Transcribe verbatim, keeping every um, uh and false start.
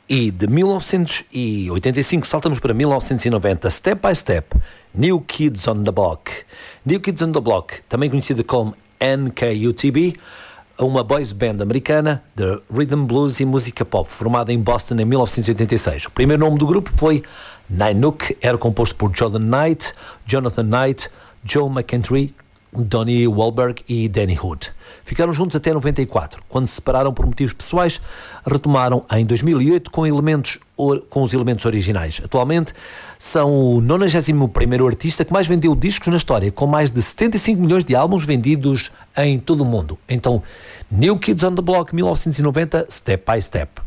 E de mil novecentos e oitenta e cinco saltamos para mil novecentos e noventa, Step by Step, New Kids on the Block. New Kids on the Block, também conhecida como N K U T B, uma boys band americana de rhythm blues e música pop, formada em Boston em mil novecentos e oitenta e seis. O primeiro nome do grupo foi Ninook, era composto por Jordan Knight, Jonathan Knight, Joe McEntry, Donnie Wahlberg e Danny Hood. Ficaram juntos até noventa e quatro, quando se separaram por motivos pessoais, retomaram em dois mil e oito com, elementos, com os elementos originais. Atualmente são o nonagésimo primeiro artista que mais vendeu discos na história, com mais de setenta e cinco milhões de álbuns vendidos em todo o mundo. Então, New Kids on the Block, mil novecentos e noventa, Step by Step.